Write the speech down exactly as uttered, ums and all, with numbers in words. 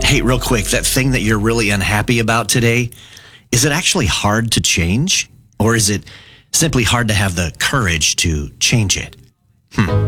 Hey, real quick, that thing that you're really unhappy about today, is it actually hard to change? Or is it simply hard to have the courage to change it? Hmm.